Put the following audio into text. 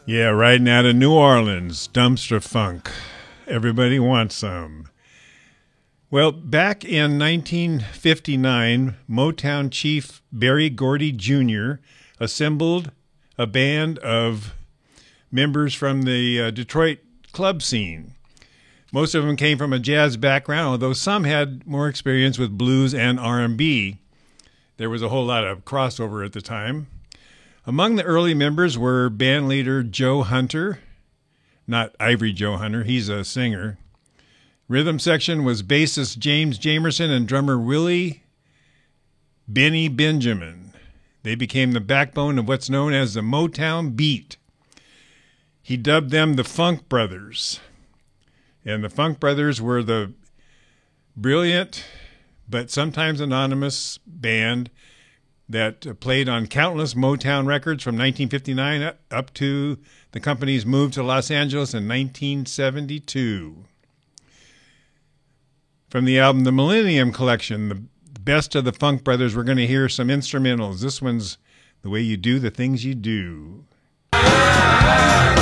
Yeah, riding out of New Orleans, dumpster funk. Everybody wants some. Well, back in 1959, Motown chief Berry Gordy Jr. assembled a band of members from the Detroit club scene. Most of them came from a jazz background, although some had more experience with blues and R&B. There was a whole lot of crossover at the time. Among the early members were bandleader Joe Hunter, not Ivory Joe Hunter, he's a singer. Rhythm section was bassist James Jamerson and drummer Willie Benny Benjamin. They became the backbone of what's known as the Motown Beat. He dubbed them the Funk Brothers. And the Funk Brothers were the brilliant but sometimes anonymous band that played on countless Motown records from 1959 up to the company's move to Los Angeles in 1972. From the album The Millennium Collection, the best of the Funk Brothers, we're going to hear some instrumentals. This one's The Way You Do the Things You Do.